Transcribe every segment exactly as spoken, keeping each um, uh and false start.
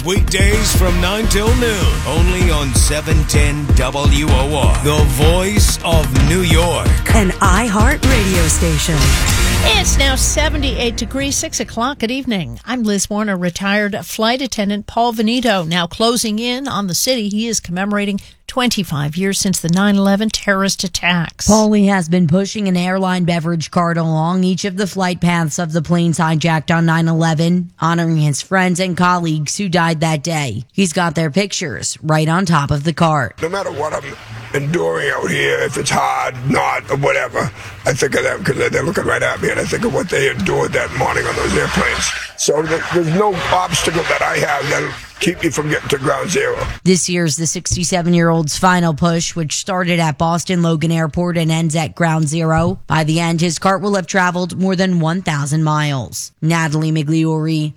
weekdays from nine till noon. Only on seven ten W O R. The voice of New York. An iHeart radio station. It's now seventy-eight degrees, six o'clock at evening. I'm Liz Warner. Retired flight attendant Paul Veneto now closing in on the city. He is commemorating twenty-five years since the nine eleven terrorist attacks. Paulie has been pushing an airline beverage cart along each of the flight paths of the planes hijacked on nine eleven, honoring his friends and colleagues who died that day. He's got their pictures right on top of the cart. No matter what I'm enduring out here, if it's hard, not, or whatever, I think of them because they're looking right at me, and I think of what they endured that morning on those airplanes. So there's no obstacle that I have that'll keep me from getting to ground zero. This year's the sixty-seven-year-old's final push, which started at Boston Logan Airport and ends at ground zero. By the end, his cart will have traveled more than one thousand miles. Natalie Migliori,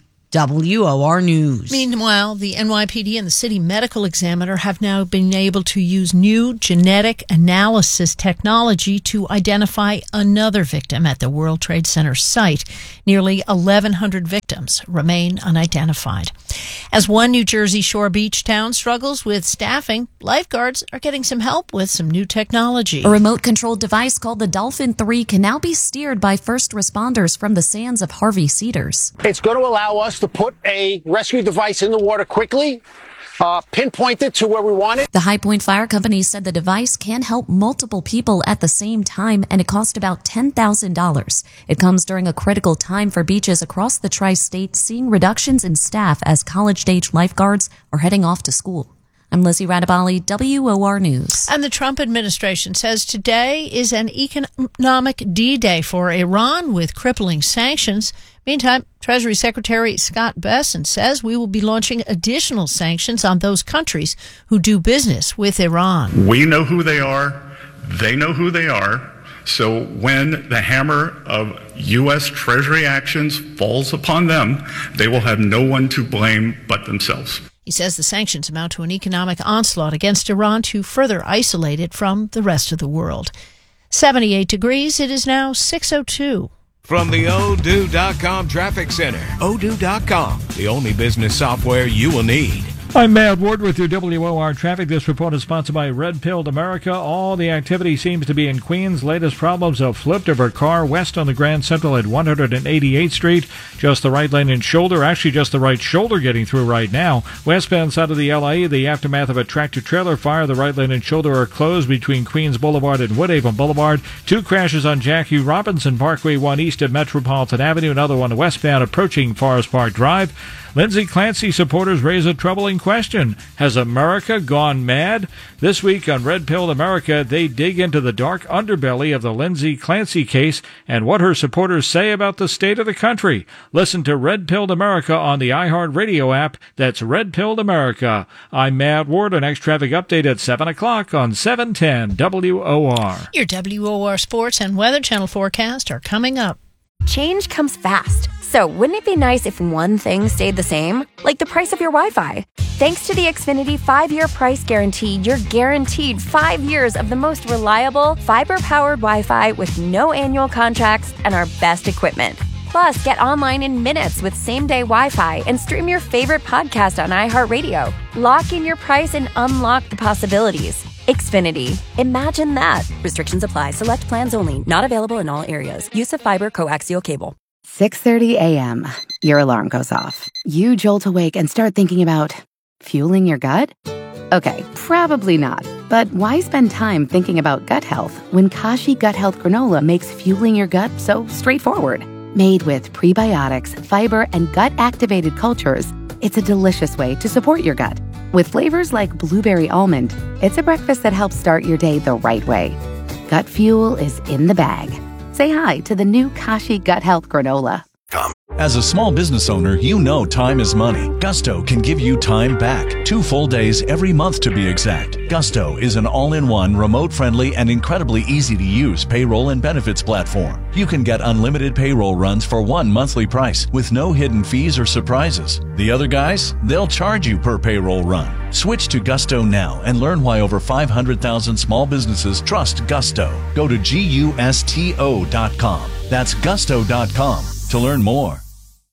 W O R News. Meanwhile, the N Y P D and the city medical examiner have now been able to use new genetic analysis technology to identify another victim at the World Trade Center site. Nearly eleven hundred victims remain unidentified. As one New Jersey shore beach town struggles with staffing, lifeguards are getting some help with some new technology. A remote-controlled device called the Dolphin three can now be steered by first responders from the sands of Harvey Cedars. It's going to allow us to put a rescue device in the water quickly, uh, pinpoint it to where we want it. The High Point Fire Company said the device can help multiple people at the same time, and it cost about ten thousand dollars. It comes during a critical time for beaches across the tri-state seeing reductions in staff as college-age lifeguards are heading off to school. I'm Lizzie Radabali, W O R News. And the Trump administration says today is an economic D-Day for Iran with crippling sanctions. Meantime, Treasury Secretary Scott Bessent says we will be launching additional sanctions on those countries who do business with Iran. We know who they are. They know who they are. So when the hammer of U S. Treasury actions falls upon them, they will have no one to blame but themselves. He says the sanctions amount to an economic onslaught against Iran to further isolate it from the rest of the world. seventy-eight degrees, it is now six oh two. From the Odoo dot com Traffic Center, Odoo dot com, the only business software you will need. I'm Matt Ward with your W O R Traffic. This report is sponsored by Red Pilled America. All the activity seems to be in Queens. Latest problems: a flipped of her car west on the Grand Central at one hundred eighty-eighth Street. Just the right lane and shoulder, actually just the right shoulder getting through right now. Westbound side of the L A, the aftermath of a tractor-trailer fire. The right lane and shoulder are closed between Queens Boulevard and Woodhaven Boulevard. Two crashes on Jackie Robinson Parkway, one east of Metropolitan Avenue, another one westbound approaching Forest Park Drive. Lindsay Clancy supporters raise a troubling question. Has America gone mad? This week on Red Pilled America, they dig into the dark underbelly of the Lindsay Clancy case and what her supporters say about the state of the country. Listen to Red Pilled America on the iHeart Radio app. That's Red Pilled America. I'm Matt Ward. Our next traffic update at seven o'clock on seven ten W O R. Your W O R Sports and Weather Channel forecast are coming up. Change comes fast. So wouldn't it be nice if one thing stayed the same? Like the price of your Wi-Fi. Thanks to the Xfinity five-year price guarantee, you're guaranteed five years of the most reliable, fiber-powered Wi-Fi with no annual contracts and our best equipment. Plus, get online in minutes with same-day Wi-Fi and stream your favorite podcast on iHeartRadio. Lock in your price and unlock the possibilities. Xfinity. Imagine that. Restrictions apply. Select plans only. Not available in all areas. Use of fiber coaxial cable. six thirty a.m. Your alarm goes off. You jolt awake and start thinking about fueling your gut? Okay, probably not. But why spend time thinking about gut health when Kashi Gut Health Granola makes fueling your gut so straightforward? Made with prebiotics, fiber, and gut-activated cultures, it's a delicious way to support your gut. With flavors like blueberry almond, it's a breakfast that helps start your day the right way. Gut fuel is in the bag. Say hi to the new Kashi Gut Health Granola. As a small business owner, you know time is money. Gusto can give you time back. Two full days every month to be exact. Gusto is an all-in-one, remote-friendly, and incredibly easy-to-use payroll and benefits platform. You can get unlimited payroll runs for one monthly price with no hidden fees or surprises. The other guys, they'll charge you per payroll run. Switch to Gusto now and learn why over five hundred thousand small businesses trust Gusto. Go to gusto dot com. That's gusto dot com to learn more.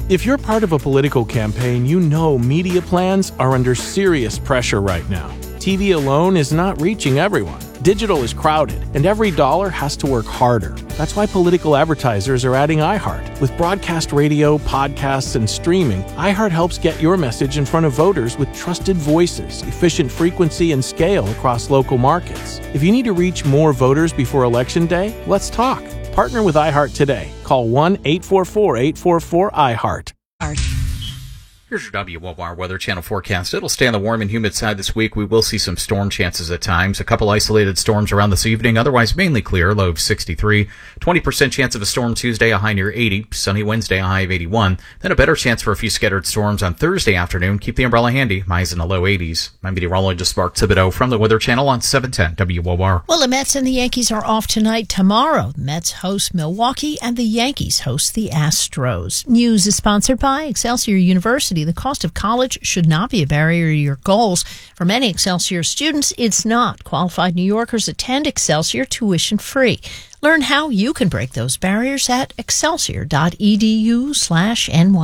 If you're part of a political campaign, you know media plans are under serious pressure right now. T V alone is not reaching everyone. Digital is crowded, and every dollar has to work harder. That's why political advertisers are adding iHeart. With broadcast radio, podcasts, and streaming, iHeart helps get your message in front of voters with trusted voices, efficient frequency, and scale across local markets. If you need to reach more voters before Election Day, let's talk. Partner with iHeart today. Call one eight four four, eight four four, iHeart. Here's your W O R Weather Channel forecast. It'll stay on the warm and humid side this week. We will see some storm chances at times. A couple isolated storms around this evening. Otherwise, mainly clear. Low of sixty-three. twenty percent chance of a storm Tuesday, a high near eighty. Sunny Wednesday, a high of eighty-one. Then a better chance for a few scattered storms on Thursday afternoon. Keep the umbrella handy. Highs in the low eighties. I'm meteorologist Mark Thibodeau from the Weather Channel on seven ten W O R. Well, the Mets and the Yankees are off tonight. Tomorrow, the Mets host Milwaukee and the Yankees host the Astros. News is sponsored by Excelsior University. The cost of college should not be a barrier to your goals. For many Excelsior students, it's not. Qualified New Yorkers attend Excelsior tuition free. Learn how you can break those barriers at excelsior.edu slash NY.